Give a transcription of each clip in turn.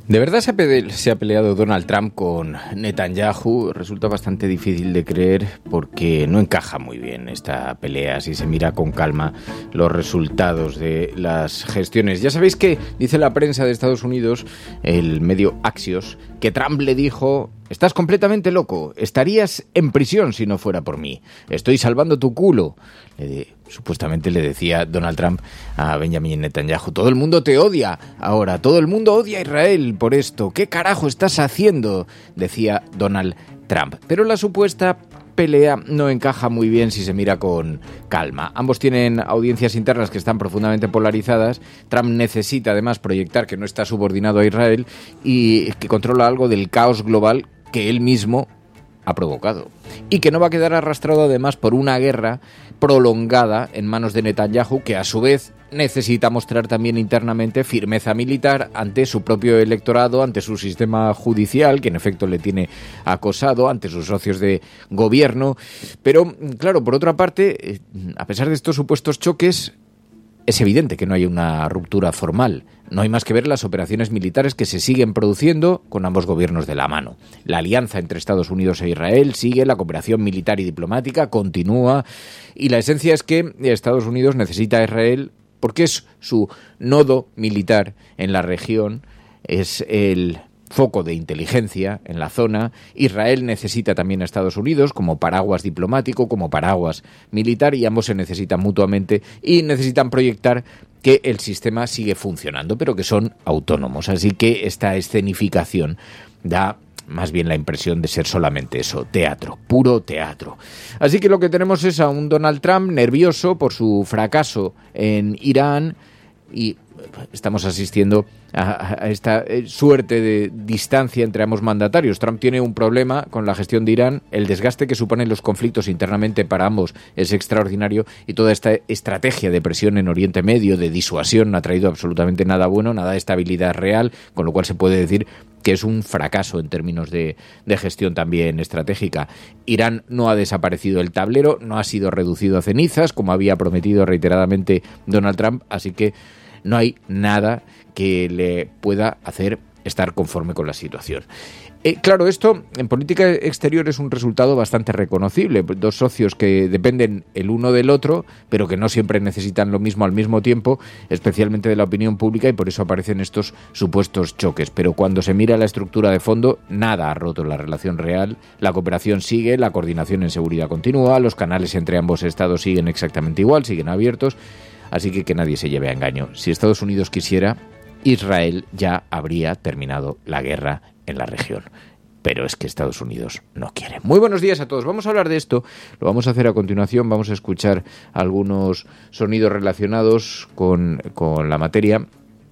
¿De verdad se ha peleado Donald Trump con Netanyahu? Resulta bastante difícil de creer porque no encaja muy bien esta pelea si se mira con calma los resultados de las gestiones. Ya sabéis que dice la prensa de Estados Unidos, el medio Axios, que Trump le dijo: estás completamente loco, estarías en prisión si no fuera por mí, estoy salvando tu culo. Supuestamente le decía Donald Trump a Benjamin Netanyahu: todo el mundo te odia ahora, todo el mundo odia a Israel por esto, ¿qué carajo estás haciendo?, decía Donald Trump. Pero la supuesta pelea no encaja muy bien si se mira con calma. Ambos tienen audiencias internas que están profundamente polarizadas. Trump necesita además proyectar que no está subordinado a Israel y que controla algo del caos global que él mismo ha provocado, y que no va a quedar arrastrado además por una guerra prolongada en manos de Netanyahu, que a su vez necesita mostrar también internamente firmeza militar ante su propio electorado, ante su sistema judicial, que en efecto le tiene acosado, ante sus socios de gobierno. Pero, claro, por otra parte, a pesar de estos supuestos choques, es evidente que no hay una ruptura formal. No hay más que ver las operaciones militares que se siguen produciendo con ambos gobiernos de la mano. La alianza entre Estados Unidos e Israel sigue, la cooperación militar y diplomática continúa, y la esencia es que Estados Unidos necesita a Israel porque es su nodo militar en la región, es el foco de inteligencia en la zona. Israel necesita también a Estados Unidos como paraguas diplomático, como paraguas militar, y ambos se necesitan mutuamente y necesitan proyectar que el sistema sigue funcionando, pero que son autónomos. Así que esta escenificación da más bien la impresión de ser solamente eso, teatro, puro teatro. Así que lo que tenemos es a un Donald Trump nervioso por su fracaso en Irán, y estamos asistiendo a esta suerte de distancia entre ambos mandatarios. Trump tiene un problema con la gestión de Irán, el desgaste que suponen los conflictos internamente para ambos es extraordinario, y toda esta estrategia de presión en Oriente Medio, de disuasión, no ha traído absolutamente nada bueno, nada de estabilidad real, con lo cual se puede decir que es un fracaso en términos de gestión también estratégica. Irán no ha desaparecido del tablero, no ha sido reducido a cenizas, como había prometido reiteradamente Donald Trump, así que no hay nada que le pueda hacer estar conforme con la situación. Claro, esto en política exterior es un resultado bastante reconocible. Dos socios que dependen el uno del otro, pero que no siempre necesitan lo mismo al mismo tiempo, especialmente de la opinión pública, y por eso aparecen estos supuestos choques. Pero cuando se mira la estructura de fondo, nada ha roto la relación real. La cooperación sigue, la coordinación en seguridad continúa, los canales entre ambos estados siguen exactamente igual, siguen abiertos. Así que nadie se lleve a engaño. Si Estados Unidos quisiera, Israel ya habría terminado la guerra en la región. Pero es que Estados Unidos no quiere. Muy buenos días a todos. Vamos a hablar de esto. Lo vamos a hacer a continuación. Vamos a escuchar algunos sonidos relacionados con la materia.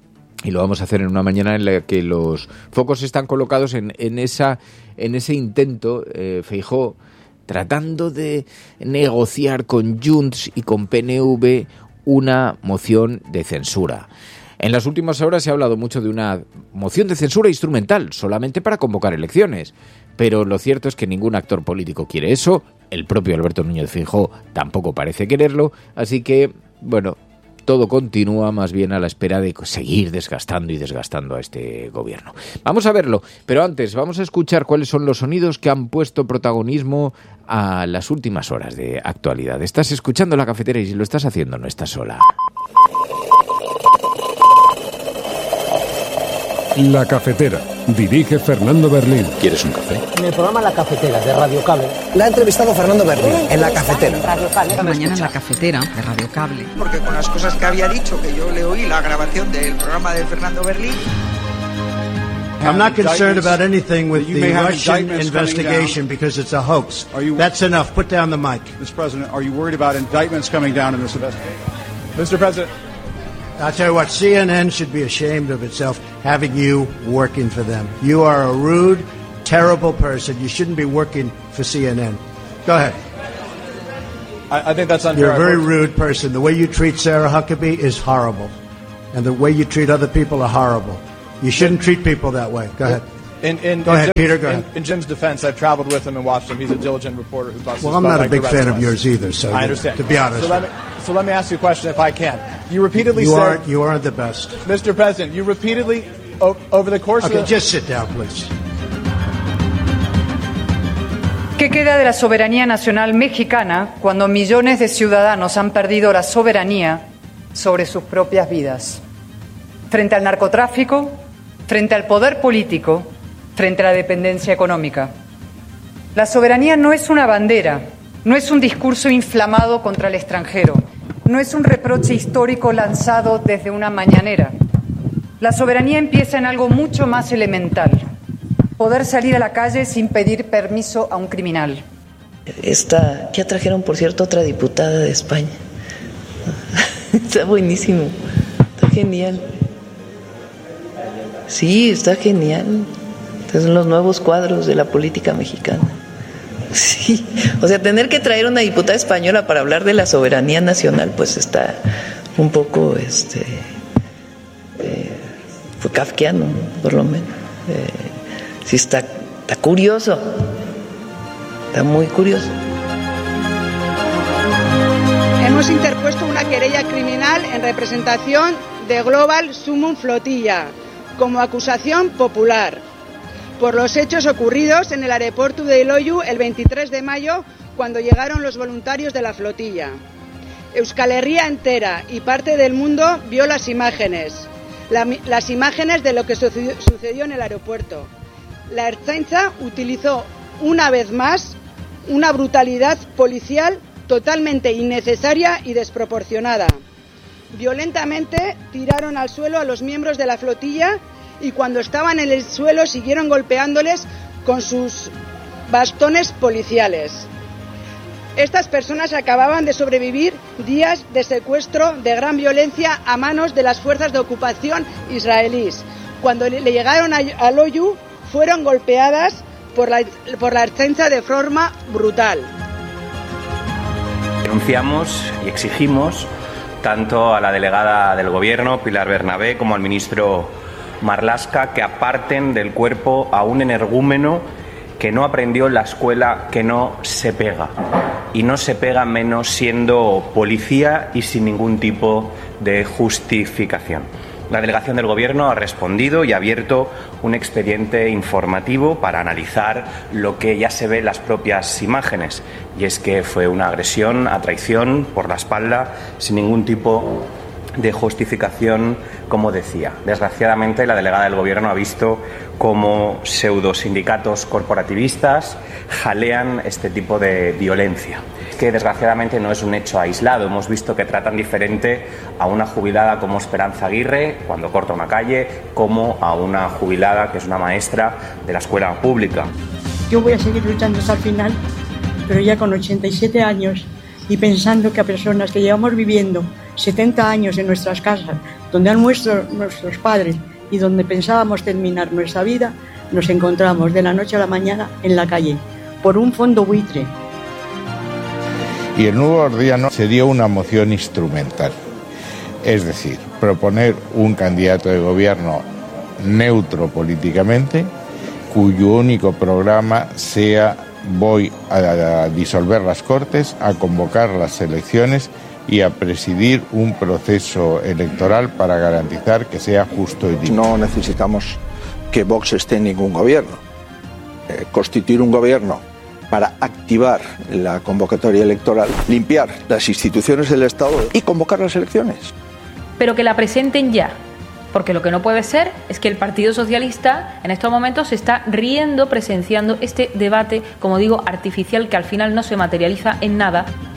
Y lo vamos a hacer en una mañana en la que los focos están colocados en ese intento, Feijóo, tratando de negociar con Junts y con PNV una moción de censura. En las últimas horas se ha hablado mucho de una moción de censura instrumental, solamente para convocar elecciones. Pero lo cierto es que ningún actor político quiere eso. El propio Alberto Núñez Feijóo tampoco parece quererlo. Así que, bueno, todo continúa más bien a la espera de seguir desgastando y desgastando a este gobierno. Vamos a verlo, pero antes vamos a escuchar cuáles son los sonidos que han puesto protagonismo a las últimas horas de actualidad. Estás escuchando La Cafetera, y si lo estás haciendo no estás sola. La Cafetera. Dirige Fernando Berlín. ¿Quieres un café? En el programa La Cafetera de Radio Cable. La ha entrevistado Fernando Berlín en La Cafetera. Esta mañana en La Cafetera de Radio Cable. Porque con las cosas que había dicho, que yo le oí la grabación del programa de Fernando Berlín. I'm not concerned about anything with the Russian investigation because it's a hoax. That's enough. Put down the mic. Mr. President, are you worried about indictments coming down in this investigation? Mr. President. I'll tell you what, CNN should be ashamed of itself having you working for them. You are a rude, terrible person. You shouldn't be working for CNN. Go ahead. I think that's unfair. You're a very rude person. The way you treat Sarah Huckabee is horrible. And the way you treat other people are horrible. You shouldn't treat people that way. Go ahead. Go ahead, Peter, go ahead. In Jim's defense, I've traveled with him and watched him. He's a diligent reporter who busts his butt. Well, I'm not a big fan of yours either, so I understand. To be honest. So let me ask you a question if I can. You repeatedly said... You aren't the best. Mr. President, you repeatedly over the course Okay, of the... just sit down, please. ¿Qué queda de la soberanía nacional mexicana cuando millones de ciudadanos han perdido la soberanía sobre sus propias vidas? Frente al narcotráfico, frente al poder político, frente a la dependencia económica. La soberanía no es una bandera, no es un discurso inflamado contra el extranjero, no es un reproche histórico lanzado desde una mañanera. La soberanía empieza en algo mucho más elemental: poder salir a la calle sin pedir permiso a un criminal. Ya trajeron, por cierto, otra diputada de España. Está buenísimo, está genial. Sí, está genial. Estos son los nuevos cuadros de la política mexicana. Sí, o sea, tener que traer una diputada española para hablar de la soberanía nacional, pues está un poco, fue kafkiano, por lo menos. Sí, está curioso, está muy curioso. Hemos interpuesto una querella criminal en representación de Global Summum Flotilla como acusación popular por los hechos ocurridos en el aeropuerto de Loiu el 23 de mayo, cuando llegaron los voluntarios de la flotilla. Euskal Herria entera y parte del mundo vio las imágenes de lo que sucedió en el aeropuerto. La Ertzaintza utilizó una vez más una brutalidad policial totalmente innecesaria y desproporcionada. Violentamente tiraron al suelo a los miembros de la flotilla y cuando estaban en el suelo siguieron golpeándoles con sus bastones policiales. Estas personas acababan de sobrevivir días de secuestro de gran violencia a manos de las fuerzas de ocupación israelíes. Cuando le llegaron a Loiu, fueron golpeadas por la Ertzaintza de forma brutal. Denunciamos y exigimos tanto a la delegada del Gobierno, Pilar Bernabé, como al ministro Marlaska, que aparten del cuerpo a un energúmeno que no aprendió en la escuela que no se pega. Y no se pega menos siendo policía y sin ningún tipo de justificación. La delegación del Gobierno ha respondido y ha abierto un expediente informativo para analizar lo que ya se ve en las propias imágenes. Y es que fue una agresión a traición por la espalda sin ningún tipo de justificación, como decía. Desgraciadamente, la delegada del Gobierno ha visto cómo pseudosindicatos corporativistas jalean este tipo de violencia. Que desgraciadamente no es un hecho aislado. Hemos visto que tratan diferente a una jubilada como Esperanza Aguirre cuando corta una calle, como a una jubilada que es una maestra de la escuela pública. Yo voy a seguir luchando hasta el final, pero ya con 87 años y pensando que a personas que llevamos viviendo 70 años en nuestras casas, donde han muerto nuestros padres y donde pensábamos terminar nuestra vida, nos encontramos de la noche a la mañana en la calle, por un fondo buitre. Y el nuevo Gordiano se dio una moción instrumental, es decir, proponer un candidato de gobierno neutro políticamente, cuyo único programa sea: voy a disolver las Cortes, a convocar las elecciones y a presidir un proceso electoral para garantizar que sea justo y digno. No necesitamos que Vox esté en ningún gobierno. Constituir un gobierno para activar la convocatoria electoral, limpiar las instituciones del Estado y convocar las elecciones. Pero que la presenten ya, porque lo que no puede ser es que el Partido Socialista en estos momentos se está riendo, presenciando este debate, como digo, artificial, que al final no se materializa en nada.